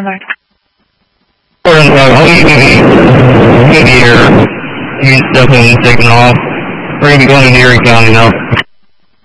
Denver. I'll be here. He's definitely taking off. We're going to be going to Erie County now.